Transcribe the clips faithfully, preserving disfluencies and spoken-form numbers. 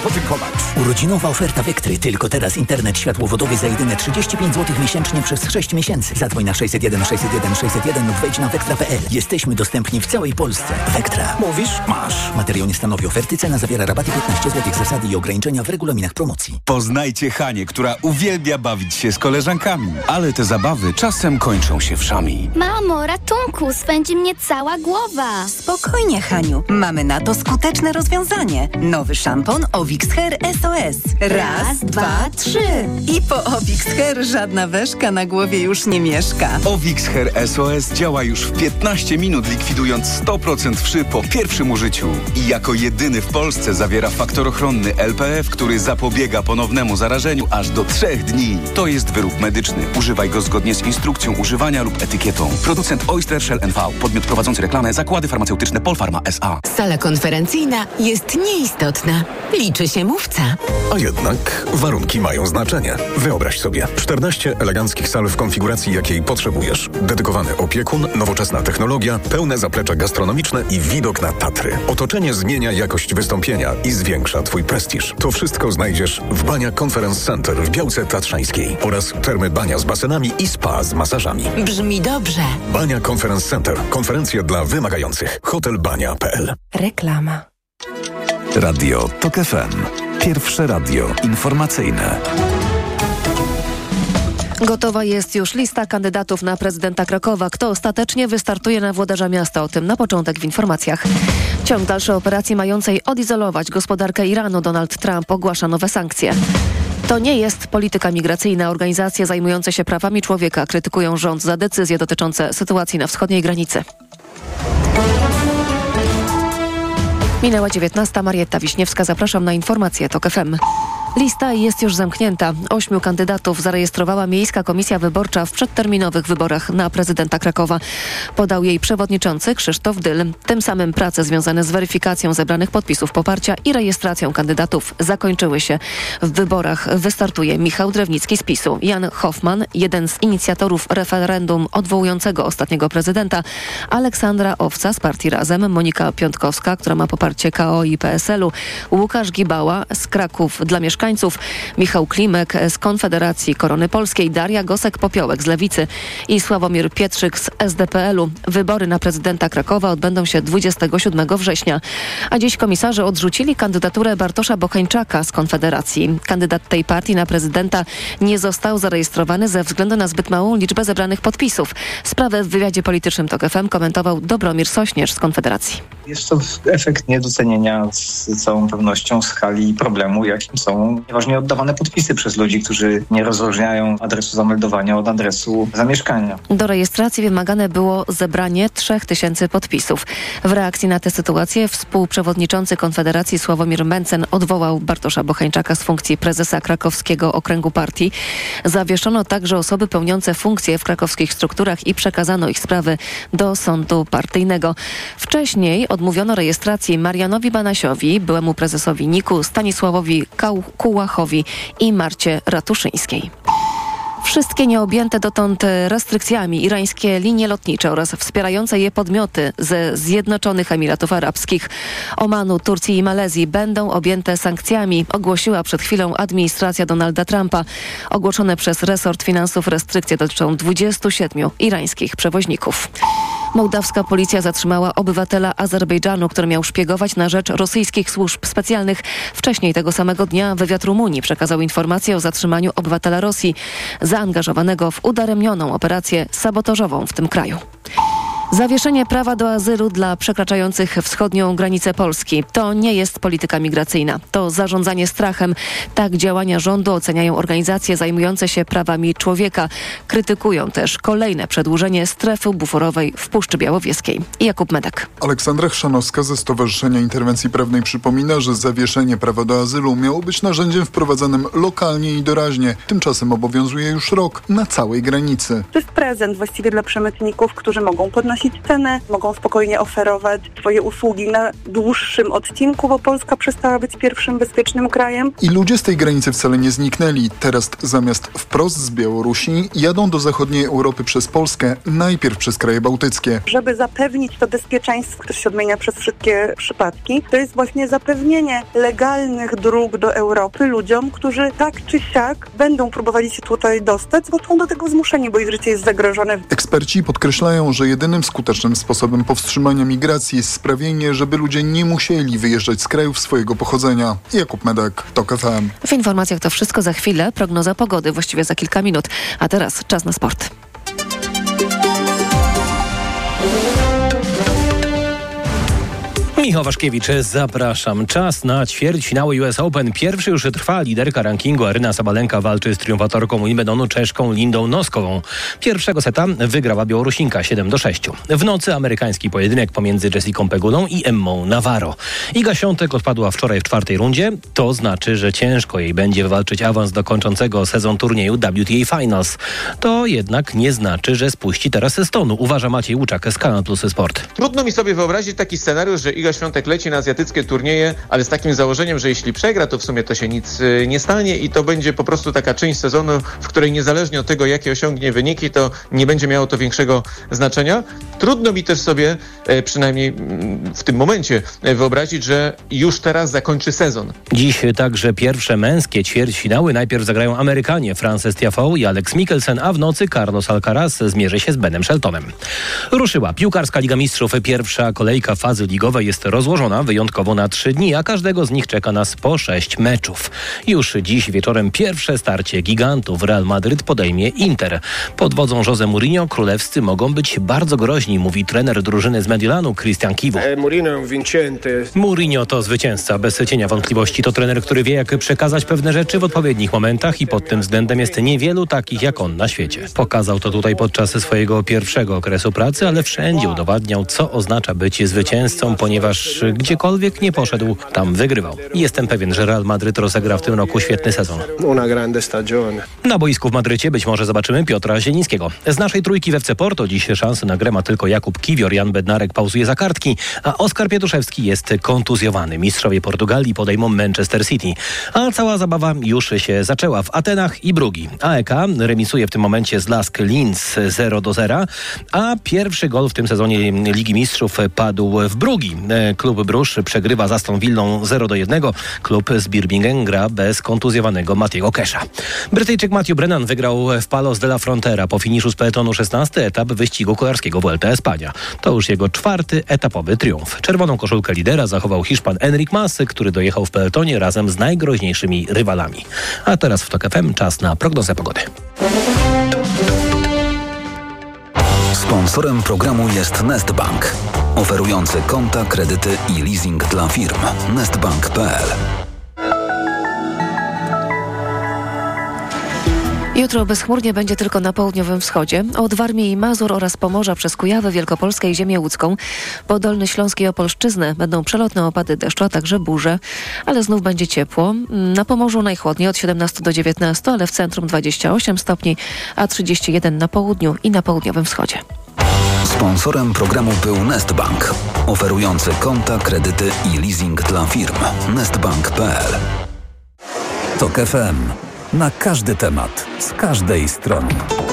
podziękować. Urodzinowa oferta Vectry. Tylko teraz internet światłowodowy za jedyne trzydzieści pięć złotych miesięcznie przez sześć miesięcy. Zadzwoń na sześćset jeden sześćset jeden sześćset jeden lub wejdź na vectra kropka p l. Jesteśmy dostępni w całej Polsce. Vectra. Mówisz? Masz. Materiał nie stanowi oferty. Cena zawiera rabaty piętnaście złotych. Zasady i ograniczenia w regulaminach promocji. Poznajcie Hanię, która uwielbia bawić się z koleżankami. Ale te zabawy czasem kończą się wszami. Mamo, ratunku, swędzi mnie cała głowa. Spokojnie, Haniu. Mamy na to skuteczne rozwiązanie. Nowy szampon Ovix Hair S O S. Raz, dwa, trzy. I po Ovix Hair żadna weszka na głowie już nie mieszka. Ovix Hair S O S działa już w piętnaście minut, likwidując sto procent wszy po pierwszym użyciu. I jako jedyny w Polsce zawiera faktor ochronny L P F, który zapobiega ponownemu zarażeniu aż do trzech dni. To jest wyrób medyczny. Używaj go zgodnie z instrukcją używania lub etykietą. Producent Oyster Shell N V. Podmiot prowadzący reklamę. Zakłady farmaceutyczne Polpharma S A. Sala konferencyjna jest nieistotna. Liczy się mówca. A jednak warunki mają znaczenie. Wyobraź sobie czternaście eleganckich sal w konfiguracji, jakiej potrzebujesz. Dedykowany opiekun, nowoczesna technologia, pełne zaplecze gastronomiczne i widok na Tatry. Otoczenie zmienia jakość wystąpienia i zwiększa Twój prestiż. To wszystko znajdziesz w Bania Conference Center w Białce Tatrzańskiej oraz termy Bania z basenami i spa z masażami. Brzmi dobrze. Bania Conference Center. Konferencje dla wymagających. hotel bania kropka p l. Reklama. Radio Tok F M. Pierwsze radio informacyjne. Gotowa jest już lista kandydatów na prezydenta Krakowa. Kto ostatecznie wystartuje na włodarza miasta? O tym na początek w informacjach. Ciąg dalszy operacji mającej odizolować gospodarkę Iranu. Donald Trump ogłasza nowe sankcje. To nie jest polityka migracyjna. Organizacje zajmujące się prawami człowieka krytykują rząd za decyzje dotyczące sytuacji na wschodniej granicy. Minęła dziewiętnasta. Marietta Wiśniewska. Zapraszam na informacje Tok F M. Lista jest już zamknięta. Ośmiu kandydatów zarejestrowała Miejska Komisja Wyborcza w przedterminowych wyborach na prezydenta Krakowa. Podał jej przewodniczący Krzysztof Dyl. Tym samym prace związane z weryfikacją zebranych podpisów poparcia i rejestracją kandydatów zakończyły się. W wyborach wystartuje Michał Drewnicki z PiSu, Jan Hoffman, jeden z inicjatorów referendum odwołującego ostatniego prezydenta, Aleksandra Owca z partii Razem, Monika Piątkowska, która ma poparcie K O i P S L u, Łukasz Gibała z Kraków dla Mieszkańców, Michał Klimek z Konfederacji Korony Polskiej, Daria Gosek-Popiołek z Lewicy i Sławomir Pietrzyk z S D P L u. Wybory na prezydenta Krakowa odbędą się dwudziestego siódmego września. A dziś komisarze odrzucili kandydaturę Bartosza Bocheńczaka z Konfederacji. Kandydat tej partii na prezydenta nie został zarejestrowany ze względu na zbyt małą liczbę zebranych podpisów. Sprawę w wywiadzie politycznym Tok F M komentował Dobromir Sośnierz z Konfederacji. Jest to efekt niedocenienia z całą pewnością skali problemu, jakim są nieważnie oddawane podpisy przez ludzi, którzy nie rozróżniają adresu zameldowania od adresu zamieszkania. Do rejestracji wymagane było zebranie trzech tysięcy podpisów. W reakcji na tę sytuację współprzewodniczący Konfederacji Sławomir Mencen odwołał Bartosza Bocheńczaka z funkcji prezesa krakowskiego okręgu partii. Zawieszono także osoby pełniące funkcje w krakowskich strukturach i przekazano ich sprawy do sądu partyjnego. Wcześniej odmówiono rejestracji Marianowi Banasiowi, byłemu prezesowi N I K-u, Stanisławowi Kułachowi i Marcie Ratuszyńskiej. Wszystkie nieobjęte dotąd restrykcjami irańskie linie lotnicze oraz wspierające je podmioty ze Zjednoczonych Emiratów Arabskich, Omanu, Turcji i Malezji będą objęte sankcjami, ogłosiła przed chwilą administracja Donalda Trumpa. Ogłoszone przez resort finansów restrykcje dotyczą dwudziestu siedmiu irańskich przewoźników. Mołdawska policja zatrzymała obywatela Azerbejdżanu, który miał szpiegować na rzecz rosyjskich służb specjalnych. Wcześniej tego samego dnia wywiad Rumunii przekazał informację o zatrzymaniu obywatela Rosji zaangażowanego w udaremnioną operację sabotażową w tym kraju. Zawieszenie prawa do azylu dla przekraczających wschodnią granicę Polski to nie jest polityka migracyjna. To zarządzanie strachem. Tak działania rządu oceniają organizacje zajmujące się prawami człowieka. Krytykują też kolejne przedłużenie strefy buforowej w Puszczy Białowieskiej. Jakub Medek. Aleksandra Chrzanowska ze Stowarzyszenia Interwencji Prawnej przypomina, że zawieszenie prawa do azylu miało być narzędziem wprowadzanym lokalnie i doraźnie. Tymczasem obowiązuje już rok na całej granicy. To jest prezent właściwie dla przemytników, którzy mogą podnosić podnosić cenę, mogą spokojnie oferować swoje usługi na dłuższym odcinku, bo Polska przestała być pierwszym bezpiecznym krajem. I ludzie z tej granicy wcale nie zniknęli. Teraz zamiast wprost z Białorusi jadą do zachodniej Europy przez Polskę, najpierw przez kraje bałtyckie. Żeby zapewnić to bezpieczeństwo, które się odmienia przez wszystkie przypadki, to jest właśnie zapewnienie legalnych dróg do Europy ludziom, którzy tak czy siak będą próbowali się tutaj dostać, bo są do tego zmuszeni, bo ich życie jest zagrożone. Eksperci podkreślają, że jedynym skutecznym sposobem powstrzymania migracji jest sprawienie, żeby ludzie nie musieli wyjeżdżać z krajów swojego pochodzenia. Jakub Medek, TOK F M. W informacjach to wszystko, za chwilę prognoza pogody, właściwie za kilka minut. A teraz czas na sport. Michał Waszkiewicz, zapraszam. Czas na ćwierćfinały U S Open. Pierwszy już trwa. Liderka rankingu Aryna Sabalenka walczy z triumfatorką Wimbledonu Czeszką Lindą Noskową. Pierwszego seta wygrała Białorusinka siedem do sześciu. W nocy amerykański pojedynek pomiędzy Jessicą Pegulą i Emmą Navarro. Iga Świątek odpadła wczoraj w czwartej rundzie. To znaczy, że ciężko jej będzie wywalczyć awans do kończącego sezon turnieju W T A Finals. To jednak nie znaczy, że spuści teraz z tonu, uważa Maciej Łuczak z Kanal Plus Sport. Trudno mi sobie wyobrazić taki scenariusz, że Iga Świątek leci na azjatyckie turnieje, ale z takim założeniem, że jeśli przegra, to w sumie to się nic y, nie stanie i to będzie po prostu taka część sezonu, w której niezależnie od tego, jakie osiągnie wyniki, to nie będzie miało to większego znaczenia. Trudno mi też sobie, y, przynajmniej y, w tym momencie, y, wyobrazić, że już teraz zakończy sezon. Dziś także pierwsze męskie ćwierćfinały. Najpierw zagrają Amerykanie Frances Tiafoe i Alex Mikkelsen, a w nocy Carlos Alcaraz zmierzy się z Benem Sheltonem. Ruszyła piłkarska Liga Mistrzów. Pierwsza kolejka fazy ligowej jest rozłożona wyjątkowo na trzy dni, a każdego z nich czeka nas po sześć meczów. Już dziś wieczorem pierwsze starcie gigantów. Real Madryt podejmie Inter. Pod wodzą José Mourinho królewscy mogą być bardzo groźni, mówi trener drużyny z Mediolanu Cristian Chivu. Mourinho to zwycięzca, bez cienia wątpliwości. To trener, który wie, jak przekazać pewne rzeczy w odpowiednich momentach i pod tym względem jest niewielu takich jak on na świecie. Pokazał to tutaj podczas swojego pierwszego okresu pracy, ale wszędzie udowadniał, co oznacza być zwycięzcą, ponieważ gdziekolwiek nie poszedł, tam wygrywał. I jestem pewien, że Real Madryt rozegra w tym roku świetny sezon. Na boisku w Madrycie być może zobaczymy Piotra Zielińskiego. Z naszej trójki w F C Porto dziś szansy na grę ma tylko Jakub Kiwior, Jan Bednarek pauzuje za kartki, a Oskar Pietuszewski jest kontuzjowany. Mistrzowie Portugalii podejmą Manchester City. A cała zabawa już się zaczęła w Atenach i Brugi. A E K remisuje w tym momencie z Lask Linz zero do zera, a pierwszy gol w tym sezonie Ligi Mistrzów padł w Brugi. Klub Brusz przegrywa z Aston Villą zero do jednego. Klub z Birmingham gra bez kontuzjowanego Mattiego Kesha. Brytyjczyk Matthew Brennan wygrał w Palos de la Frontera po finiszu z peletonu szesnasty etap wyścigu kolarskiego Vuelta Espania. To już jego czwarty etapowy triumf. Czerwoną koszulkę lidera zachował Hiszpan Enric Mas, który dojechał w peletonie razem z najgroźniejszymi rywalami. A teraz w TOK F M czas na prognozę pogody. Sponsorem programu jest Nestbank, oferujący konta, kredyty i leasing dla firm. nestbank kropka p l. Jutro bezchmurnie będzie tylko na południowym wschodzie. Od Warmii i Mazur oraz Pomorza przez Kujawy, Wielkopolskę i ziemię łódzką po Dolny Śląsk i Opolszczyznę będą przelotne opady deszczu, a także burze, ale znów będzie ciepło. Na Pomorzu najchłodniej od siedemnastu do dziewiętnastu, ale w centrum dwadzieścia osiem stopni, a trzydzieści jeden na południu i na południowym wschodzie. Sponsorem programu był Nestbank, oferujący konta, kredyty i leasing dla firm. nestbank kropka p l. TOK F M. Na każdy temat, z każdej strony.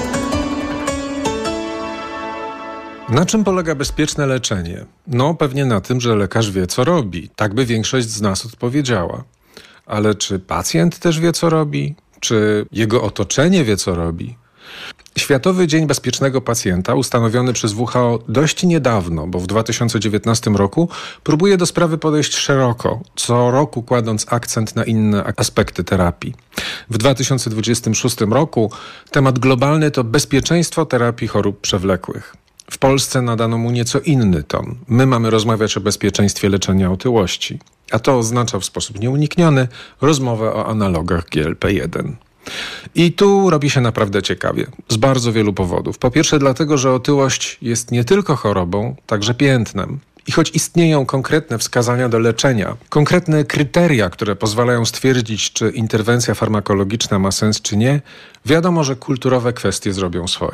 Na czym polega bezpieczne leczenie? No pewnie na tym, że lekarz wie, co robi. Tak by większość z nas odpowiedziała. Ale czy pacjent też wie, co robi? Czy jego otoczenie wie, co robi? Światowy Dzień Bezpiecznego Pacjenta, ustanowiony przez W H O dość niedawno, bo w dwa tysiące dziewiętnastym roku, próbuje do sprawy podejść szeroko, co roku kładąc akcent na inne aspekty terapii. W dwa tysiące dwudziestym szóstym roku temat globalny to bezpieczeństwo terapii chorób przewlekłych. W Polsce nadano mu nieco inny ton. My mamy rozmawiać o bezpieczeństwie leczenia otyłości, a to oznacza w sposób nieunikniony rozmowę o analogach G L P jeden. I tu robi się naprawdę ciekawie, z bardzo wielu powodów. Po pierwsze dlatego, że otyłość jest nie tylko chorobą, także piętnem. I choć istnieją konkretne wskazania do leczenia, konkretne kryteria, które pozwalają stwierdzić, czy interwencja farmakologiczna ma sens, czy nie, wiadomo, że kulturowe kwestie zrobią swoje.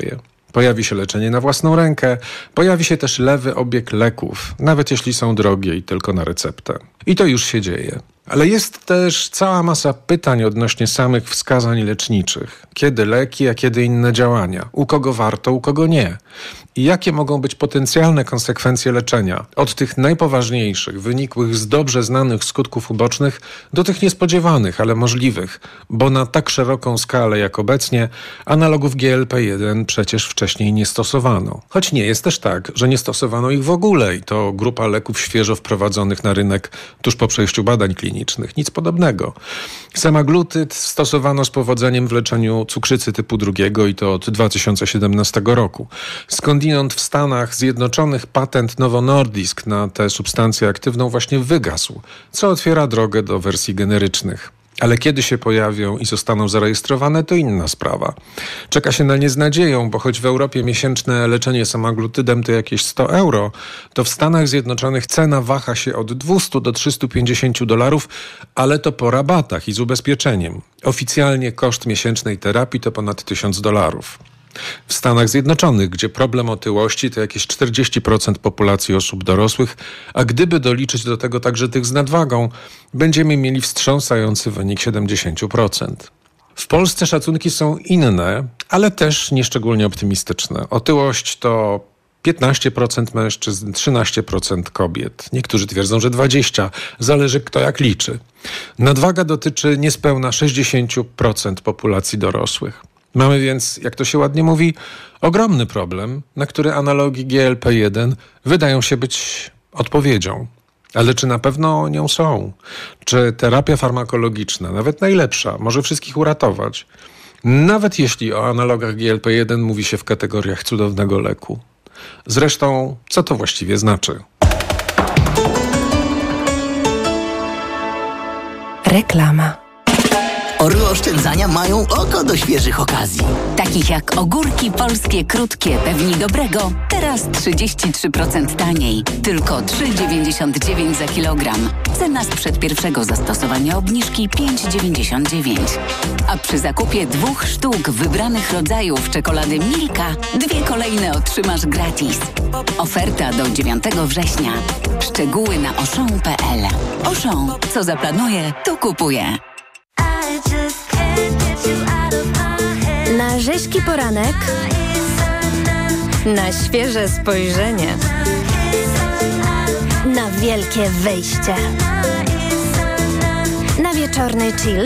Pojawi się leczenie na własną rękę, pojawi się też lewy obieg leków, nawet jeśli są drogie i tylko na receptę. I to już się dzieje. Ale jest też cała masa pytań odnośnie samych wskazań leczniczych. Kiedy leki, a kiedy inne działania? U kogo warto, u kogo nie? I jakie mogą być potencjalne konsekwencje leczenia? Od tych najpoważniejszych, wynikłych z dobrze znanych skutków ubocznych, do tych niespodziewanych, ale możliwych, bo na tak szeroką skalę jak obecnie analogów G L P jeden przecież wcześniej nie stosowano. Choć nie jest też tak, że nie stosowano ich w ogóle i to grupa leków świeżo wprowadzonych na rynek tuż po przejściu badań klinicznych. Nic podobnego. Semaglutyd stosowano z powodzeniem w leczeniu cukrzycy typu drugiego i to od dwa tysiące siedemnastego roku. Skądinąd w Stanach Zjednoczonych patent Novo Nordisk na tę substancję aktywną właśnie wygasł, co otwiera drogę do wersji generycznych. Ale kiedy się pojawią i zostaną zarejestrowane, to inna sprawa. Czeka się na nie z nadzieją, bo choć w Europie miesięczne leczenie semaglutydem to jakieś sto euro, to w Stanach Zjednoczonych cena waha się od dwieście do trzystu pięćdziesięciu dolarów, ale to po rabatach i z ubezpieczeniem. Oficjalnie koszt miesięcznej terapii to ponad tysiąc dolarów. W Stanach Zjednoczonych, gdzie problem otyłości to jakieś czterdzieści procent populacji osób dorosłych, a gdyby doliczyć do tego także tych z nadwagą, będziemy mieli wstrząsający wynik siedemdziesiąt procent. W Polsce szacunki są inne, ale też nieszczególnie optymistyczne. Otyłość to piętnaście procent mężczyzn, trzynaście procent kobiet. Niektórzy twierdzą, że dwadzieścia procent. Zależy kto jak liczy. Nadwaga dotyczy niespełna sześćdziesiąt procent populacji dorosłych. Mamy więc, jak to się ładnie mówi, ogromny problem, na który analogi G L P jeden wydają się być odpowiedzią. Ale czy na pewno nią są? Czy terapia farmakologiczna, nawet najlepsza, może wszystkich uratować? Nawet jeśli o analogach G L P jeden mówi się w kategoriach cudownego leku. Zresztą, co to właściwie znaczy? Reklama. Orły oszczędzania mają oko do świeżych okazji. Takich jak ogórki polskie krótkie, pewni dobrego, teraz trzydzieści trzy procent taniej. Tylko trzy dziewięćdziesiąt dziewięć za kilogram. Cena sprzed pierwszego zastosowania obniżki pięć dziewięćdziesiąt dziewięć. A przy zakupie dwóch sztuk wybranych rodzajów czekolady Milka, dwie kolejne otrzymasz gratis. Oferta do dziewiątego września. Szczegóły na auchan kropka p l. Auchan, co zaplanuje, to kupuje. Na rzeźki poranek, na świeże spojrzenie, na wielkie wejście, na wieczorny chill,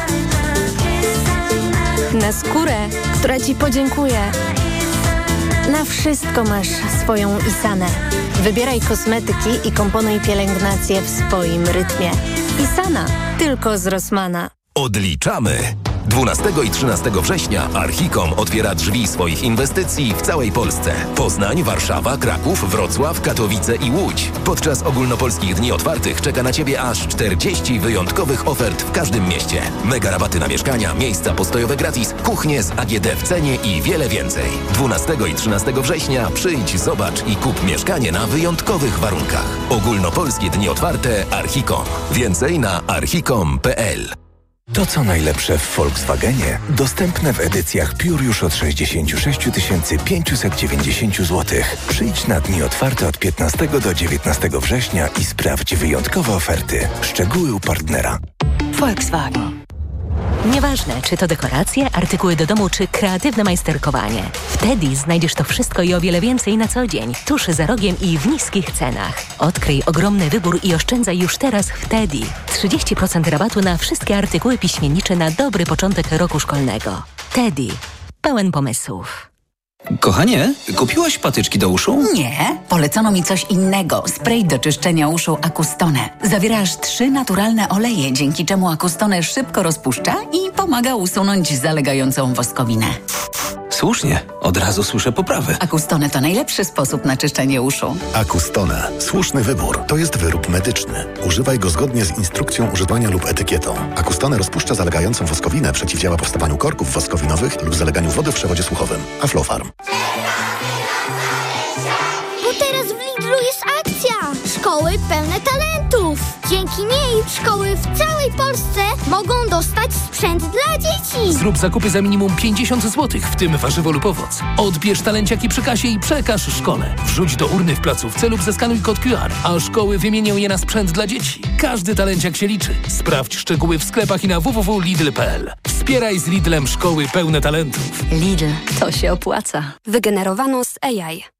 na skórę, która Ci podziękuje. Na wszystko masz swoją Isanę. Wybieraj kosmetyki i komponuj pielęgnację w swoim rytmie. Isana, tylko z Rossmana. Odliczamy! dwunastego i trzynastego września Archicom otwiera drzwi swoich inwestycji w całej Polsce. Poznań, Warszawa, Kraków, Wrocław, Katowice i Łódź. Podczas ogólnopolskich dni otwartych czeka na Ciebie aż czterdzieści wyjątkowych ofert w każdym mieście. Mega rabaty na mieszkania, miejsca postojowe gratis, kuchnie z A G D w cenie i wiele więcej. dwunastego i trzynastego września przyjdź, zobacz i kup mieszkanie na wyjątkowych warunkach. Ogólnopolskie dni otwarte Archicom. Więcej na archicom kropka p l. To co najlepsze w Volkswagenie dostępne w edycjach Pure już od sześćdziesiąt sześć tysięcy pięćset dziewięćdziesiąt złotych. Przyjdź na dni otwarte od piętnastego do dziewiętnastego września i sprawdź wyjątkowe oferty. Szczegóły u partnera. Volkswagen. Nieważne, czy to dekoracje, artykuły do domu, czy kreatywne majsterkowanie. W Teddy znajdziesz to wszystko i o wiele więcej na co dzień, tuż za rogiem i w niskich cenach. Odkryj ogromny wybór i oszczędzaj już teraz w Teddy. trzydzieści procent rabatu na wszystkie artykuły piśmiennicze na dobry początek roku szkolnego. Teddy. Pełen pomysłów. Kochanie, kupiłaś patyczki do uszu? Nie, polecono mi coś innego. Spray do czyszczenia uszu Acustone. Zawiera aż trzy naturalne oleje, dzięki czemu Acustone szybko rozpuszcza i pomaga usunąć zalegającą woskowinę. Słusznie, od razu słyszę poprawę. Acustone to najlepszy sposób na czyszczenie uszu. Acustone. Słuszny wybór. To jest wyrób medyczny. Używaj go zgodnie z instrukcją używania lub etykietą. Acustone rozpuszcza zalegającą woskowinę, przeciwdziała powstawaniu korków woskowinowych lub zaleganiu wody w przewodzie słuchowym. Aflofarm. Bo teraz w Lidlu jest akcja! Szkoły pełne talentów. Dzięki niej szkoły w całej Polsce mogą dostać sprzęt dla dzieci. Zrób zakupy za minimum pięćdziesiąt złotych, w tym warzywo lub owoc. Odbierz talenciaki przy kasie i przekaż szkole. Wrzuć do urny w placówce lub zeskanuj kod Q R, a szkoły wymienią je na sprzęt dla dzieci. Każdy talenciak się liczy. Sprawdź szczegóły w sklepach i na w w w kropka lidl kropka p l. Wspieraj z Lidlem szkoły pełne talentów. Lidl, to się opłaca. Wygenerowano z A I.